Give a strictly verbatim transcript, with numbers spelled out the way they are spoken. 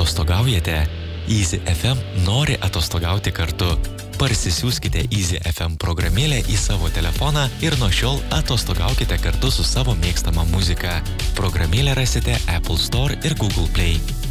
Atostogaujate? Easy F M nori atostogauti kartu. Parsisiųskite Easy F M programėlę į savo telefoną ir nuo šiol atostogaukite kartu su savo mėgstama muzika. Programėlę rasite Apple Store ir Google Play.